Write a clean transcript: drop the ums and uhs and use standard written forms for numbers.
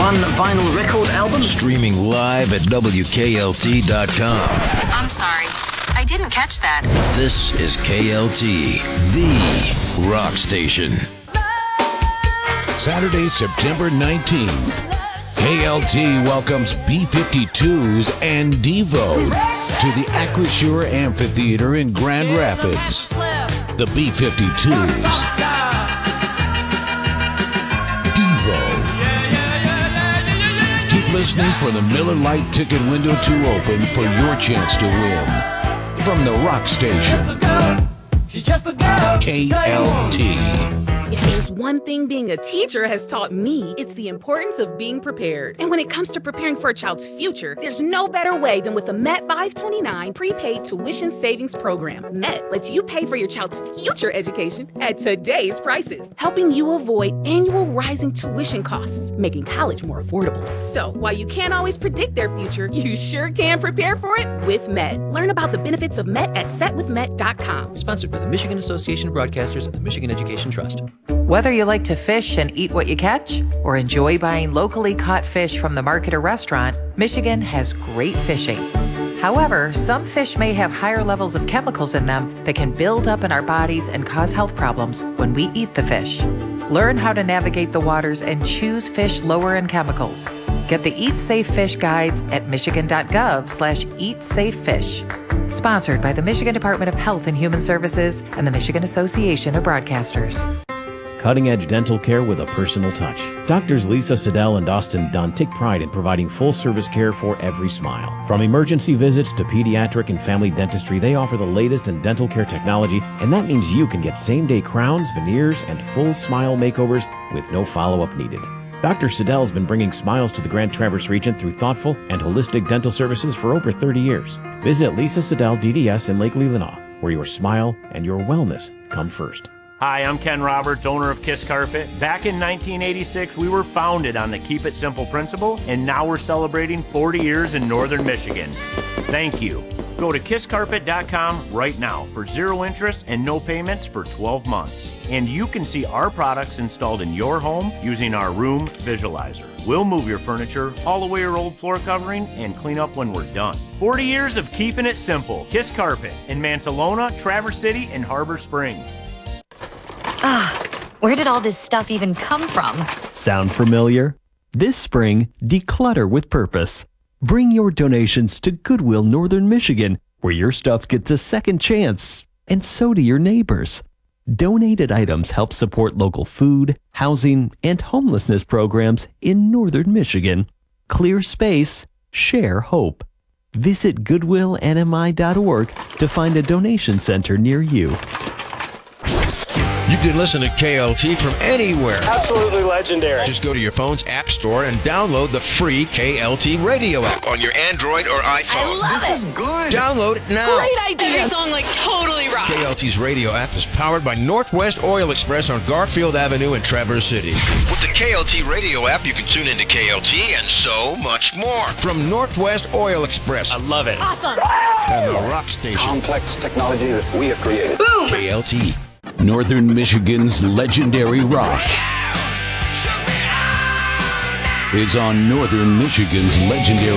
one vinyl record album. Streaming live at WKLT.com. I'm sorry, I didn't catch that. This is KLT, the rock station. Saturday, September 19th. KLT welcomes B-52s and Devo to the Acrisure Amphitheater in Grand Rapids. The B-52s, Devo. Keep listening for the Miller Lite ticket window to open for your chance to win. From the rock station, KLT. If there's one thing being a teacher has taught me, it's the importance of being prepared. And when it comes to preparing for a child's future, there's no better way than with the MET 529 prepaid tuition savings program. MET lets you pay for your child's future education at today's prices, helping you avoid annual rising tuition costs, making college more affordable. So while you can't always predict their future, you sure can prepare for it with MET. Learn about the benefits of MET at setwithmet.com. Sponsored by the Michigan Association of Broadcasters and the Michigan Education Trust. Whether you like to fish and eat what you catch, or enjoy buying locally caught fish from the market or restaurant, Michigan has great fishing. However, some fish may have higher levels of chemicals in them that can build up in our bodies and cause health problems when we eat the fish. Learn how to navigate the waters and choose fish lower in chemicals. Get the Eat Safe Fish guides at michigan.gov/eatsafefish. Sponsored by the Michigan Department of Health and Human Services and the Michigan Association of Broadcasters. Cutting-edge dental care with a personal touch. Doctors Lisa Siddell and Austin Dunn take pride in providing full-service care for every smile. From emergency visits to pediatric and family dentistry, they offer the latest in dental care technology, and that means you can get same-day crowns, veneers, and full smile makeovers with no follow-up needed. Dr. Siddell has been bringing smiles to the Grand Traverse region through thoughtful and holistic dental services for over 30 years. Visit Lisa Siddell DDS in Lake Leelanau, where your smile and your wellness come first. Hi, I'm Ken Roberts, owner of Kiss Carpet. Back in 1986, we were founded on the Keep It Simple principle, and now we're celebrating 40 years in Northern Michigan. Thank you. Go to kisscarpet.com right now for 0 interest and no payments for 12 months. And you can see our products installed in your home using our room visualizer. We'll move your furniture, haul away your old floor covering, and clean up when we're done. 40 years of keeping it simple. Kiss Carpet in Mansalona, Traverse City, and Harbor Springs. Where did all this stuff even come from? Sound familiar? This spring, declutter with purpose. Bring your donations to Goodwill Northern Michigan, where your stuff gets a second chance, and so do your neighbors. Donated items help support local food, housing, and homelessness programs in Northern Michigan. Clear space, share hope. Visit goodwillnmi.org to find a donation center near you. You can listen to KLT from anywhere. Absolutely legendary. Just go to your phone's app store and download the free KLT radio app on your Android or iPhone. I love This is good. Download it now. Great idea. Every song totally rocks. KLT's radio app is powered by Northwest Oil Express on Garfield Avenue in Traverse City. With the KLT radio app, you can tune into KLT and so much more. From Northwest Oil Express. I love it. Awesome. And the rock station. Complex technology that we have created. Boom. KLT, Northern Michigan's legendary rock, is on Northern Michigan's legendary